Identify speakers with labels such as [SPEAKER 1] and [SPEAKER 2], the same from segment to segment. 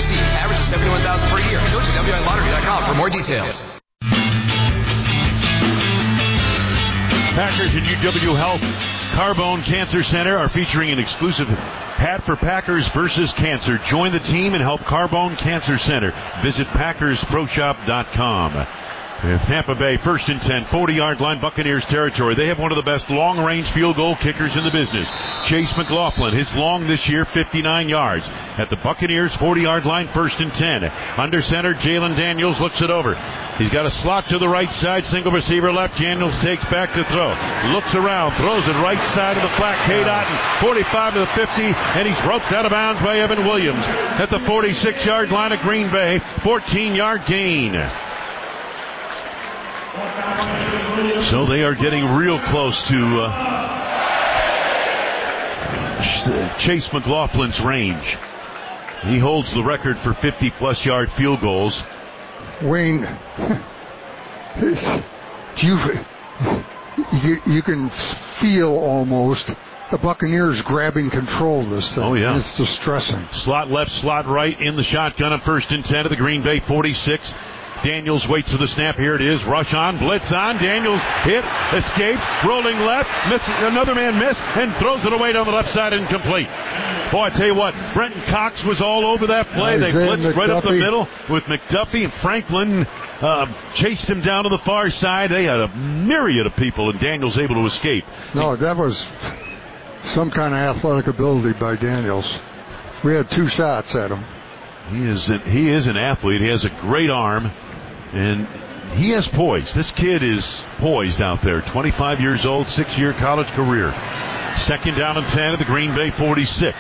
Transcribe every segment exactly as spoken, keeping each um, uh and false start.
[SPEAKER 1] received. Average is seventy-one thousand dollars per year. Go to W I Lottery dot com for more details.
[SPEAKER 2] Packers and U W Health Carbone Cancer Center are featuring an exclusive hat for Packers versus Cancer. Join the team and help Carbone Cancer Center. Visit Packers Pro Shop dot com. Tampa Bay, first and ten, forty-yard line, Buccaneers territory. They have one of the best long-range field goal kickers in the business. Chase McLaughlin, his long this year, fifty-nine yards. At the Buccaneers, forty-yard line, first and ten. Under center, Jalen Daniels looks it over. He's got a slot to the right side, single receiver left. Daniels takes back to throw. Looks around, throws it right side of the flat. Cade Otton, forty-five to the fifty, and he's roped out of bounds by Evan Williams. At the forty-six-yard line of Green Bay, fourteen-yard gain. So they are getting real close to uh, Chase McLaughlin's range. He holds the record for fifty-plus yard field goals.
[SPEAKER 3] Wayne, you, you, you can feel almost the Buccaneers grabbing control of this thing.
[SPEAKER 2] Oh, yeah.
[SPEAKER 3] It's distressing.
[SPEAKER 2] Slot left, slot right in the shotgun at first and ten of the Green Bay forty-six. Daniels waits for the snap. Here it is. Rush on. Blitz on. Daniels hit. Escapes. Rolling left. Misses. Another man missed and throws it away down the left side. Incomplete. Boy, I tell you what. Brenton Cox was all over that play.
[SPEAKER 3] Isaiah
[SPEAKER 2] They blitzed
[SPEAKER 3] McDuffie.
[SPEAKER 2] right up the middle with McDuffie and Franklin. Uh, chased him down to the far side. They had a myriad of people, and Daniels able to escape.
[SPEAKER 3] No, that was some kind of athletic ability by Daniels. We had two shots at him.
[SPEAKER 2] He is an, he is an athlete. He has a great arm. And he has poise. This kid is poised out there. twenty-five years old, six-year college career. Second down and ten at the Green Bay forty-six.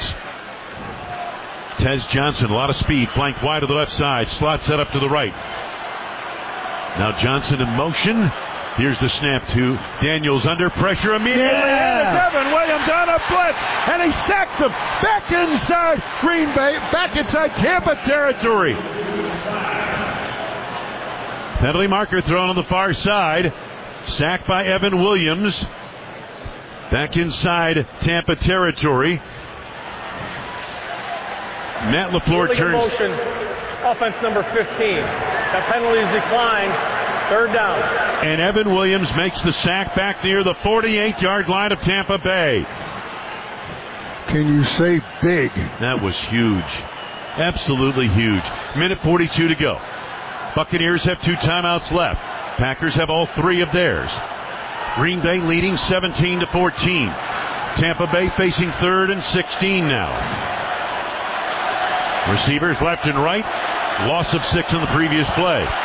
[SPEAKER 2] Tez Johnson, a lot of speed. Flank wide to the left side. Slot set up to the right. Now Johnson in motion. Here's the snap to Daniels under pressure immediately.
[SPEAKER 3] Yeah.
[SPEAKER 2] And Evan Williams on a blitz. And he sacks him back inside Green Bay, back inside Tampa territory. Penalty marker thrown on the far side. Sacked by Evan Williams. Back inside Tampa territory. Matt LaFleur turns.
[SPEAKER 4] Motion, offense number fifteen. That penalty is declined. Third down.
[SPEAKER 2] And Evan Williams makes the sack back near the forty-eight-yard line of Tampa Bay.
[SPEAKER 3] Can you say big?
[SPEAKER 2] That was huge. Absolutely huge. Minute forty-two to go. Buccaneers have two timeouts left. Packers have all three of theirs. Green Bay leading seventeen to fourteen. Tampa Bay facing third and sixteen now. Receivers left and right. Loss of six on the previous play.